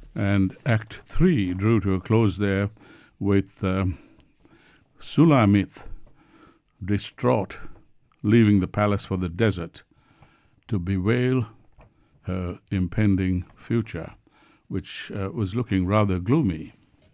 And Act 3 drew to a close there with Sulamith, distraught, leaving the palace for the desert to bewail her impending future, which was looking rather gloomy.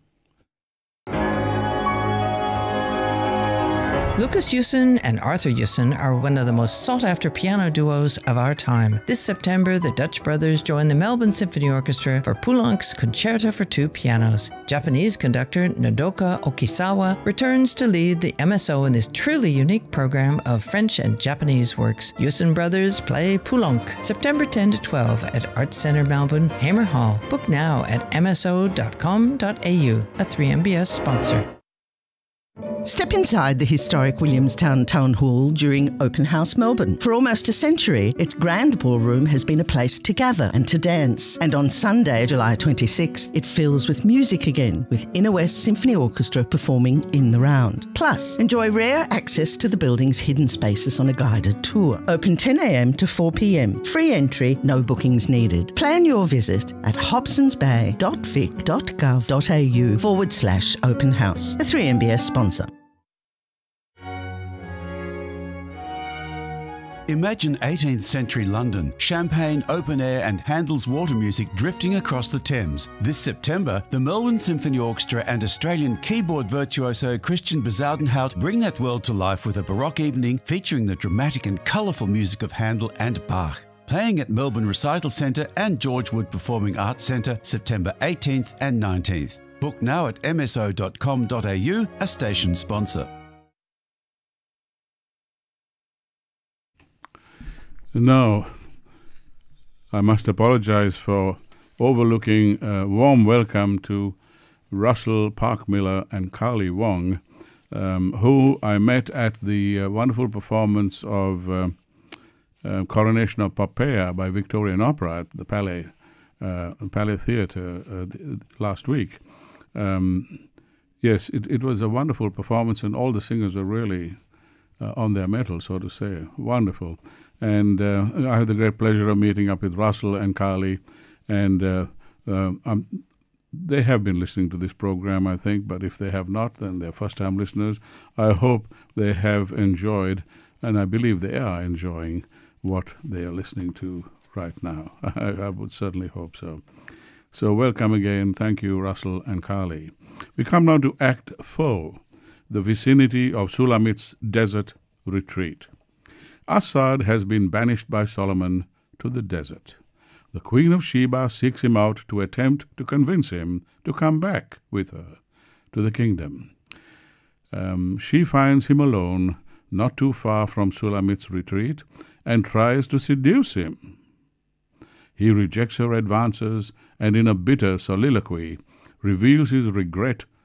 Lucas Yusen and Arthur Yusen are one of the most sought-after piano duos of our time. This September, the Dutch brothers join the Melbourne Symphony Orchestra for Poulenc's Concerto for Two Pianos. Japanese conductor Nodoka Okisawa returns to lead the MSO in this truly unique program of French and Japanese works. Yusen brothers play Poulenc, September 10 to 12 at Arts Centre Melbourne, Hamer Hall. Book now at mso.com.au, a 3MBS sponsor. Step inside the historic Williamstown Town Hall during Open House Melbourne. For almost a century, its grand ballroom has been a place to gather and to dance. And on Sunday, July 26th, it fills with music again, with Inner West Symphony Orchestra performing in the round. Plus, enjoy rare access to the building's hidden spaces on a guided tour. Open 10 a.m. to 4 p.m. Free entry, no bookings needed. Plan your visit at hobsonsbay.vic.gov.au/open house. A 3MBS sponsor. Imagine 18th century London, champagne, open air and Handel's water music drifting across the Thames. This September, the Melbourne Symphony Orchestra and Australian keyboard virtuoso Christian Bezuidenhout bring that world to life with a Baroque evening featuring the dramatic and colourful music of Handel and Bach. Playing at Melbourne Recital Centre and George Wood Performing Arts Centre, September 18th and 19th. Book now at mso.com.au, a station sponsor. Now, I must apologize for overlooking a warm welcome to Russell Parkmiller and Carly Wong, who I met at the wonderful performance of Coronation of Poppaea by Victorian Opera at the Palais Theatre last week. Yes, it was a wonderful performance, and all the singers were really on their mettle, so to say. Wonderful. And I had the great pleasure of meeting up with Russell and Carly, and they have been listening to this program, I think, but if they have not, then they're first-time listeners. I hope they have enjoyed, and I believe they are enjoying, what they are listening to right now. I would certainly hope so. So welcome again. Thank you, Russell and Carly. We come now to Act 4, the vicinity of Sulamith's desert retreat. Assad has been banished by Solomon to the desert. The Queen of Sheba seeks him out to attempt to convince him to come back with her to the kingdom. She finds him alone, not too far from Sulamith's retreat, and tries to seduce him. He rejects her advances and in a bitter soliloquy reveals his regret